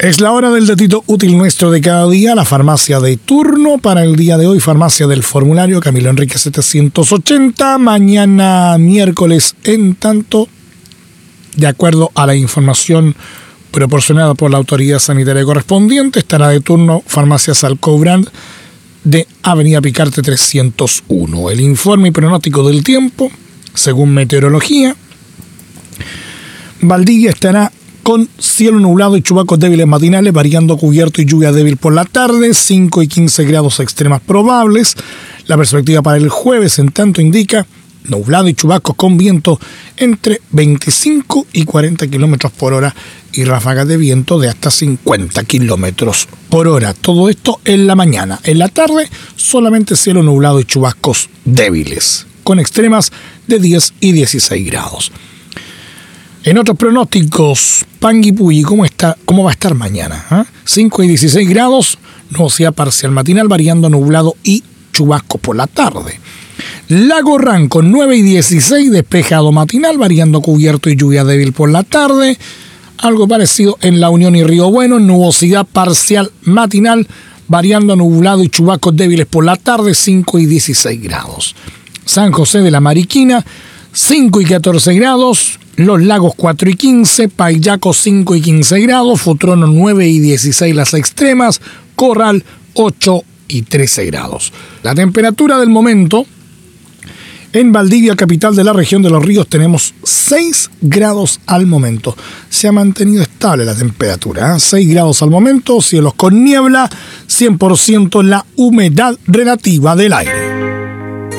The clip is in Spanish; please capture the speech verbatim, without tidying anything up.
Es la hora del datito útil nuestro de cada día, la farmacia de turno para el día de hoy, farmacia del formulario Camilo Enrique setecientos ochenta, mañana miércoles, en tanto, de acuerdo a la información proporcionada por la autoridad sanitaria correspondiente, estará de turno farmacia Salcobrand de Avenida Picarte trescientos uno. El informe y pronóstico del tiempo, según meteorología, Valdivia estará con cielo nublado y chubascos débiles matinales, variando cubierto y lluvia débil por la tarde, cinco y quince grados extremas probables. La perspectiva para el jueves, en tanto, indica nublado y chubascos con viento entre veinticinco y cuarenta kilómetros por hora y ráfagas de viento de hasta cincuenta kilómetros por hora. Todo esto en la mañana. En la tarde, solamente cielo nublado y chubascos débiles, con extremas de diez y dieciséis grados. En otros pronósticos, Panguipulli, ¿cómo está, cómo va a estar mañana? ¿Ah? cinco y dieciséis grados, nubosidad parcial matinal, variando nublado y chubascos por la tarde. Lago Ranco, nueve y dieciséis, despejado matinal, variando cubierto y lluvia débil por la tarde. Algo parecido en La Unión y Río Bueno, nubosidad parcial matinal, variando nublado y chubascos débiles por la tarde, cinco y dieciséis grados. San José de la Mariquina, cinco y catorce grados. Los Lagos cuatro y quince, Paillaco cinco y quince grados, Futrono nueve y dieciséis las extremas, Corral ocho y trece grados. La temperatura del momento, en Valdivia, capital de la región de Los Ríos, tenemos seis grados al momento. Se ha mantenido estable la temperatura, ¿eh? seis grados al momento, cielos con niebla, cien por ciento la humedad relativa del aire.